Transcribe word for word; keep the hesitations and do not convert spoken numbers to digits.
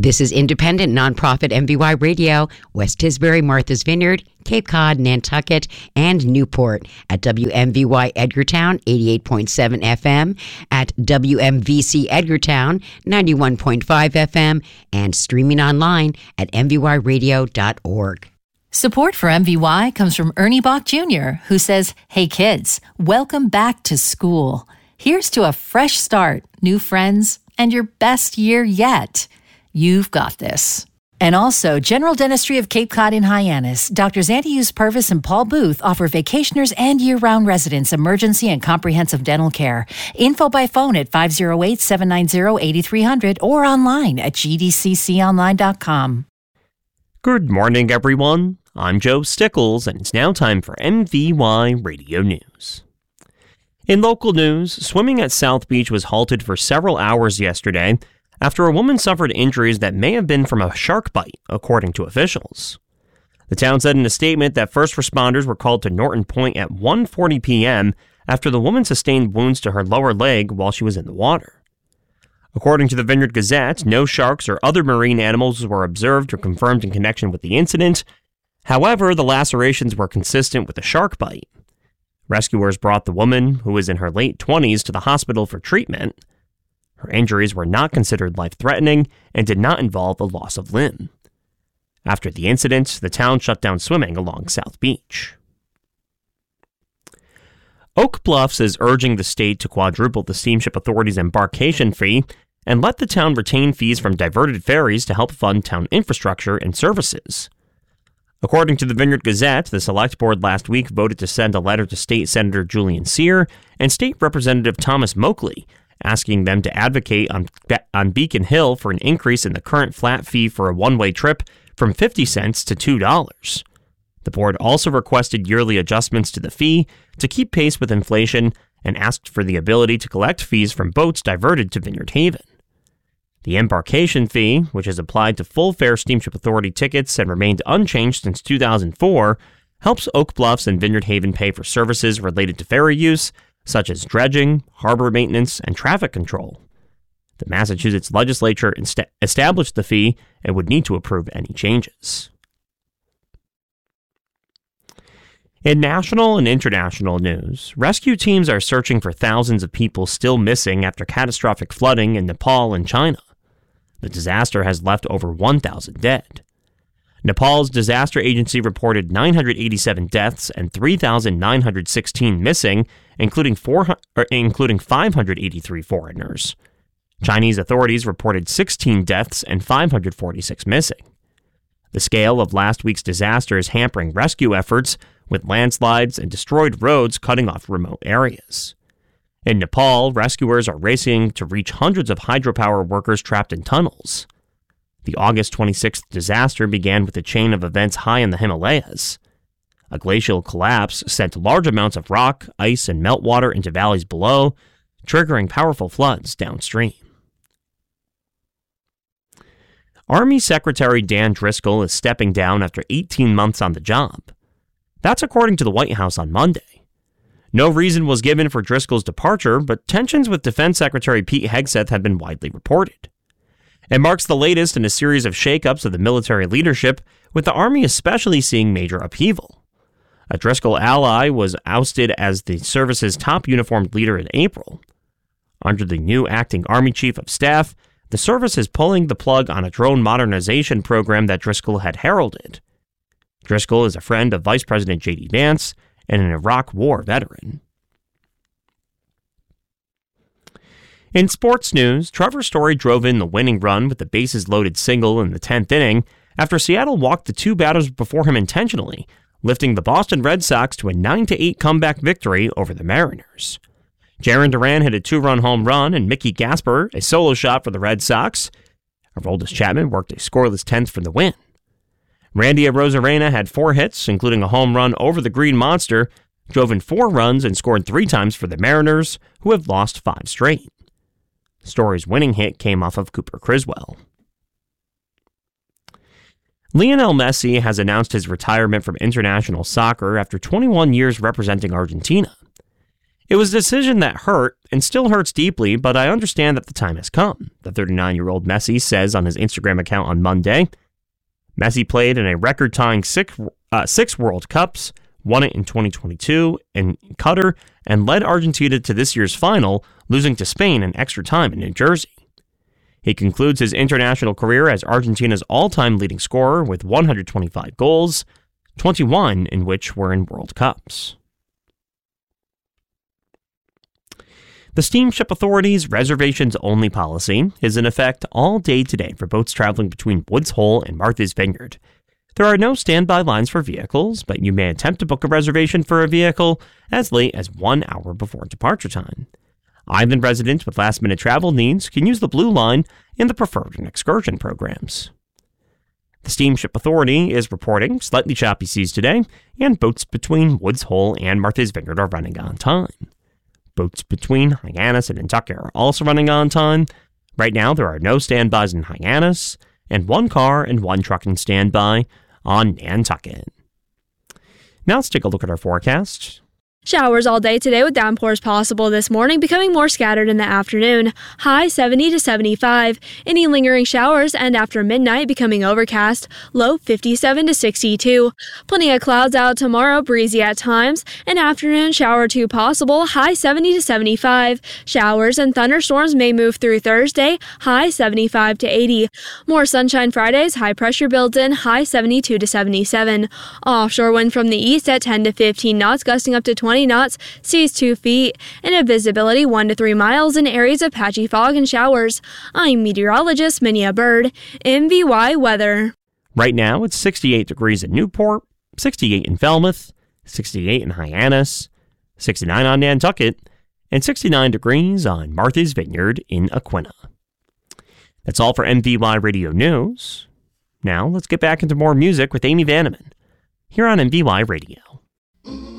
This is independent nonprofit M V Y Radio, West Tisbury, Martha's Vineyard, Cape Cod, Nantucket, and Newport at W M V Y Edgartown eighty-eight point seven F M, at W M V C Edgartown ninety-one point five F M, and streaming online at m v y radio dot org. Support for M V Y comes from Ernie Bach Junior, who says, "Hey kids, welcome back to school. Here's to a fresh start, new friends, and your best year yet. You've got this." And also, General Dentistry of Cape Cod and Hyannis. Doctors Antius Purvis and Paul Booth offer vacationers and year-round residents emergency and comprehensive dental care. Info by phone at five oh eight, seven nine oh, eight three hundred or online at g d c c online dot com. Good morning, everyone. I'm Joe Stickles, and it's now time for M V Y Radio News. In local news, swimming at South Beach was halted for several hours yesterday after a woman suffered injuries that may have been from a shark bite, according to officials. The town said in a statement that first responders were called to Norton Point at one forty p.m. after the woman sustained wounds to her lower leg while she was in the water. According to the Vineyard Gazette, no sharks or other marine animals were observed or confirmed in connection with the incident. However, the lacerations were consistent with a shark bite. Rescuers brought the woman, who was in her late twenties, to the hospital for treatment. Her injuries were not considered life-threatening and did not involve a loss of limb. After the incident, the town shut down swimming along South Beach. Oak Bluffs is urging the state to quadruple the Steamship Authority's embarkation fee and let the town retain fees from diverted ferries to help fund town infrastructure and services. According to the Vineyard Gazette, the Select Board last week voted to send a letter to State Senator Julian Cyr and State Representative Thomas Moakley, asking them to advocate on, on Beacon Hill for an increase in the current flat fee for a one-way trip from fifty cents to two dollars. The board also requested yearly adjustments to the fee to keep pace with inflation and asked for the ability to collect fees from boats diverted to Vineyard Haven. The embarkation fee, which has applied to full-fare Steamship Authority tickets and remained unchanged since two thousand four, helps Oak Bluffs and Vineyard Haven pay for services related to ferry use, such as dredging, harbor maintenance, and traffic control. The Massachusetts legislature inst- established the fee and would need to approve any changes. In national and international news, rescue teams are searching for thousands of people still missing after catastrophic flooding in Nepal and China. The disaster has left over one thousand dead. Nepal's disaster agency reported nine hundred eighty-seven deaths and three thousand nine hundred sixteen missing, including four, or including five hundred eighty-three foreigners. Chinese authorities reported sixteen deaths and five hundred forty-six missing. The scale of last week's disaster is hampering rescue efforts, with landslides and destroyed roads cutting off remote areas. In Nepal, rescuers are racing to reach hundreds of hydropower workers trapped in tunnels. The August twenty-sixth disaster began with a chain of events high in the Himalayas. A glacial collapse sent large amounts of rock, ice, and meltwater into valleys below, triggering powerful floods downstream. Army Secretary Dan Driscoll is stepping down after eighteen months on the job. That's according to the White House on Monday. No reason was given for Driscoll's departure, but tensions with Defense Secretary Pete Hegseth have been widely reported. It marks the latest in a series of shakeups of the military leadership, with the Army especially seeing major upheaval. A Driscoll ally was ousted as the service's top uniformed leader in April. Under the new acting Army Chief of Staff, the service is pulling the plug on a drone modernization program that Driscoll had heralded. Driscoll is a friend of Vice President J D Vance and an Iraq War veteran. In sports news, Trevor Story drove in the winning run with the bases-loaded single in the tenth inning after Seattle walked the two batters before him intentionally, lifting the Boston Red Sox to a nine to eight comeback victory over the Mariners. Jarren Duran hit a two-run home run and Mickey Gasper a solo shot for the Red Sox. Aroldis Chapman worked a scoreless tenth for the win. Randy Arozarena had four hits, including a home run over the Green Monster, drove in four runs and scored three times for the Mariners, who have lost five straight. Story's winning hit came off of Cooper Criswell. Lionel Messi has announced his retirement from international soccer after twenty-one years representing Argentina. It was a decision that hurt and still hurts deeply, but I understand that the time has come, the thirty-nine-year-old Messi says on his Instagram account on Monday. Messi played in a record-tying six, uh, six World Cups, won it in twenty twenty-two in Qatar, and led Argentina to this year's final, losing to Spain in extra time in New Jersey. He concludes his international career as Argentina's all-time leading scorer with one hundred twenty-five goals, twenty-one in which were in World Cups. The Steamship Authority's reservations-only policy is in effect all day today for boats traveling between Woods Hole and Martha's Vineyard. There are no standby lines for vehicles, but you may attempt to book a reservation for a vehicle as late as one hour before departure time. Island residents with last-minute travel needs can use the Blue Line in the Preferred and Excursion programs. The Steamship Authority is reporting slightly choppy seas today, and boats between Woods Hole and Martha's Vineyard are running on time. Boats between Hyannis and Nantucket are also running on time. Right now, there are no standbys in Hyannis, and one car and one truck in standby on Nantucket. Now let's take a look at our forecast. Showers all day today with downpours possible this morning, becoming more scattered in the afternoon. High seventy to seventy-five. Any lingering showers and after midnight becoming overcast. Low fifty-seven to sixty-two. Plenty of clouds out tomorrow, breezy at times. An afternoon shower or two possible. High seventy to seventy-five. Showers and thunderstorms may move through Thursday. High seventy-five to eighty. More sunshine Fridays. High pressure builds in. High seventy-two to seventy-seven. Offshore wind from the east at ten to fifteen knots, gusting up to twenty knots, seas two feet, and a visibility one to three miles in areas of patchy fog and showers. I'm meteorologist Minia Bird, M V Y Weather. Right now, it's sixty-eight degrees in Newport, sixty-eight in Falmouth, sixty-eight in Hyannis, sixty-nine on Nantucket, and sixty-nine degrees on Martha's Vineyard in Aquina. That's all for M V Y Radio News. Now, let's get back into more music with Amy Vanneman here on M V Y Radio.